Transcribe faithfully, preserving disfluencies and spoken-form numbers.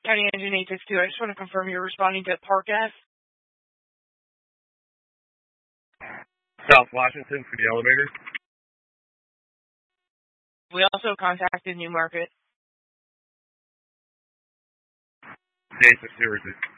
County Engine eight six two, I just want to confirm you're responding to Park F. South Washington for the elevator. We also contacted New Market. Jason Stewart.